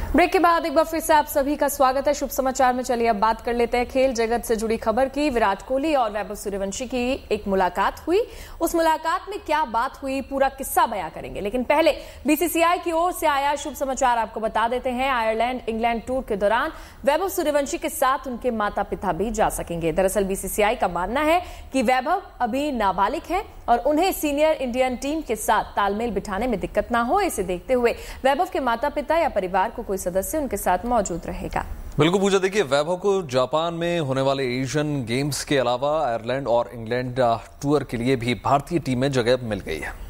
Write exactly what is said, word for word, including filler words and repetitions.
Break के बाद एक बार फिर से आप सभी का स्वागत है शुभ समाचार में। चलिए अब बात कर लेते हैं खेल जगत से जुड़ी खबर की। विराट कोहली और वैभव सूर्यवंशी की एक मुलाकात हुई। उस मुलाकात में क्या बात हुई, पूरा किस्सा बयां करेंगे, लेकिन पहले बीसीसीआई की ओर से आया शुभ समाचार आपको बता देते हैं। आयरलैंड इंग्लैंड टूर के दौरान वैभव सूर्यवंशी के साथ उनके माता पिता भी जा सकेंगे। दरअसल बीसीसीआई का मानना है कि वैभव अभी नाबालिग है और उन्हें सीनियर इंडियन टीम के साथ तालमेल बिठाने में दिक्कत ना हो, इसे देखते हुए वैभव के माता पिता या परिवार को कोई सदस्य उनके साथ मौजूद रहेगा। बिल्कुल पूजा, देखिए वैभव को जापान में होने वाले एशियन गेम्स के अलावा आयरलैंड और इंग्लैंड टूर के लिए भी भारतीय टीम में जगह मिल गई है।